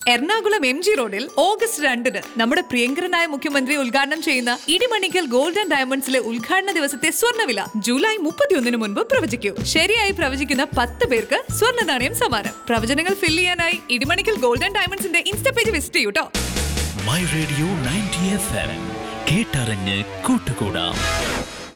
Ernakulam MG റോഡിൽ August 2 നമ്മുടെ പ്രിയങ്കരനായ മുഖ്യമന്ത്രി ഉദ്ഘാടനം ചെയ്യുന്ന ഇടിമണിക്കൽ ഗോൾഡ് ആൻഡ് ഡയമണ്ട്സിലെ ഉദ്ഘാടന ദിവസത്തെ സ്വർണ്ണവില ജൂലൈ 31 മുൻപ് പ്രവചിക്കൂ. ശരിയായി പ്രവചിക്കുന്ന 10 പേർക്ക് സ്വർണ്ണ നാണയം സമ്മാനം. പ്രവചനങ്ങൾ ഫിൽ ചെയ്യാനായി Idimannickal gold and ഡയമണ്ട്സിന്റെ insta page visit ചെയ്യൂട്ടോ. My radio 90 FM കേട്ടറിഞ്ഞ് കൂട്ടുകൂടാം.